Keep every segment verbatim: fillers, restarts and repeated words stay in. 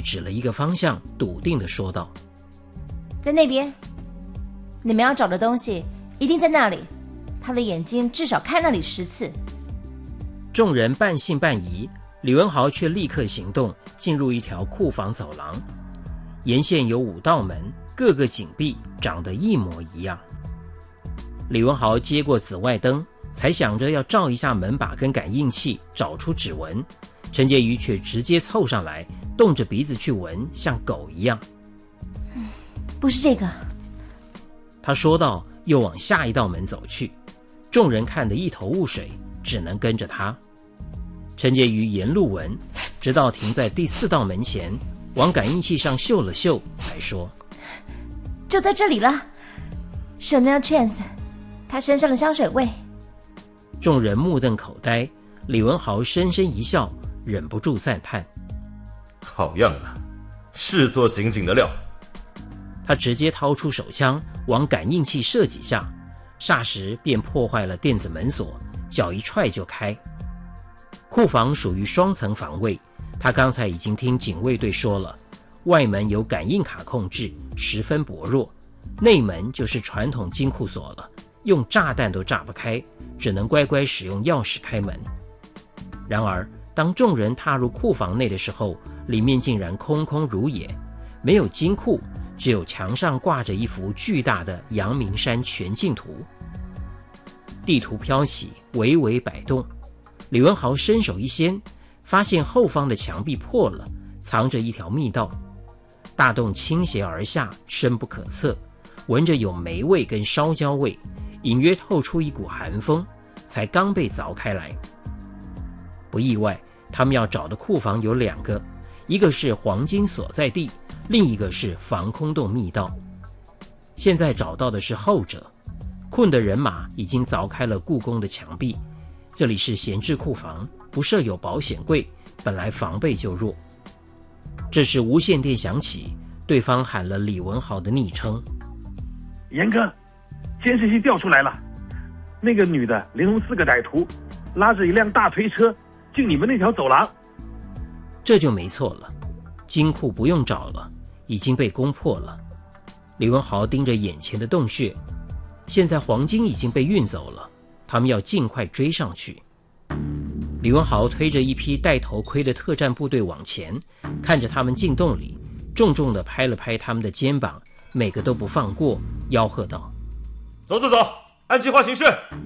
指了一个方向，笃定地说道： 在那边，你们要找的东西一定在那里，他的眼睛至少看那里十次。 众人半信半疑，李文豪却立刻行动，进入一条库房走廊，沿线有五道门，各个紧闭，长得一模一样。李文豪接过紫外灯，才想着要照一下门把跟感应器，找出指纹。陈洁瑜却直接凑上来，动着鼻子去闻，像狗一样。 不是这个， 他说道，又往下一道门走去。众人看得一头雾水，只能跟着他。陈洁瑜沿路闻，直到停在第四道门前，往感应器上嗅了嗅，才说： 就在这里了 ，Chanel Chance， 他身上的香水味。 众人目瞪口呆，李文豪深深一笑，忍不住赞叹： 好样的，是做刑警的料。 他直接掏出手枪，往感应器射几下，霎时便破坏了电子门锁，脚一踹就开。库房属于双层防卫，他刚才已经听警卫队说了，外门由感应卡控制，十分薄弱，内门就是传统金库锁了，用炸弹都炸不开，只能乖乖使用钥匙开门。然而当众人踏入库房内的时候，里面竟然空空如也，没有金库，只有墙上挂着一幅巨大的阳明山全境图。地图飘起，微微摆动，李文豪伸手一掀，发现后方的墙壁破了，藏着一条密道。大洞倾斜而下，深不可测，闻着有霉味跟烧焦味，隐约透出一股寒风，才刚被凿开来。不意外，他们要找的库房有两个，一个是黄金所在地，另一个是防空洞密道。现在找到的是后者，困的人马已经凿开了故宫的墙壁，这里是闲置库房，不设有保险柜，本来防备就弱。这时无线电响起，对方喊了李文豪的昵称： 严哥，监视器调出来了，那个女的连同四个歹徒拉着一辆大推车进你们那条走廊。 这就没错了，金库不用找了，已经被攻破了。李文豪盯着眼前的洞穴，现在黄金已经被运走了，他们要尽快追上去。李文豪推着一批戴头盔的特战部队往前，看着他们进洞里，重重地拍了拍他们的肩膀，每个都不放过，吆喝道： 走走走，按计划行事。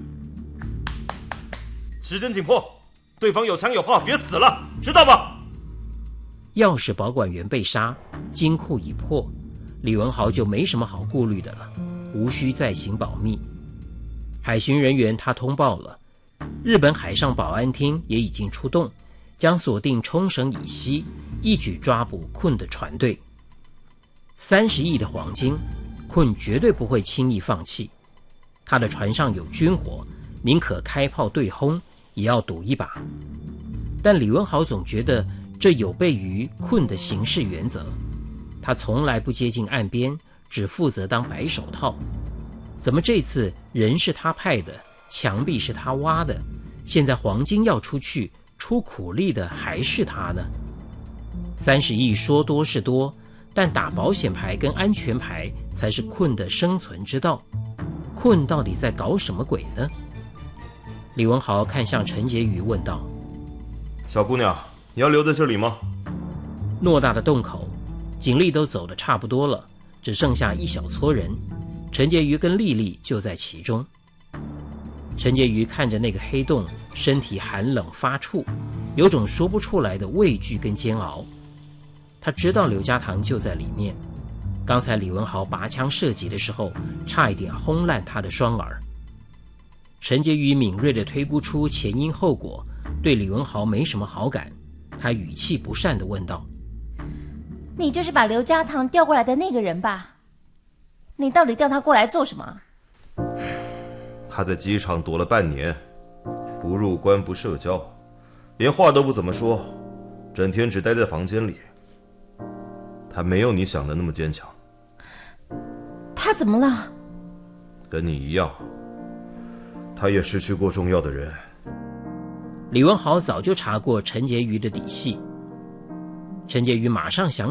时间紧迫，对方有枪有炮，别死了，知道吗？ 钥匙保管员被杀，金库已破，李文豪就没什么好顾虑的了，无需再行保密。海巡人员他通报了，日本海上保安厅也已经出动，将锁定冲绳以西，一举抓捕困的船队。三十亿的黄金，困绝对不会轻易放弃。他的船上有军火，宁可开炮对轰，也要赌一把。但李文豪总觉得这有悖于困的行事原则，他从来不接近岸边，只负责当白手套。怎么这次人是他派的，墙壁是他挖的，现在黄金要出去，出苦力的还是他呢？三十亿说多是多，但打保险牌跟安全牌才是困的生存之道。困到底在搞什么鬼呢？李文豪看向陈洁瑜问道： 小姑娘，你要留在这里吗？ 偌大的洞口，警力都走得差不多了，只剩下一小撮人，陈洁瑜跟丽丽就在其中。陈洁瑜看着那个黑洞，身体寒冷发怵，有种说不出来的畏惧跟煎熬。他知道刘家堂就在里面，刚才李文豪拔枪射击的时候，差一点轰烂他的双耳。陈洁瑜敏锐地推估出前因后果，对李文豪没什么好感，他语气不善地问道： 你就是把刘家堂调过来的那个人吧？你到底调他过来做什么？ 他在机场躲了半年，不入关不社交，连话都不怎么说，整天只待在房间里。他没有你想的那么坚强。 他怎么了？ 跟你一样，他也失去过重要的人。 李文豪早就查过陈洁瑜的底细，陈洁瑜马上想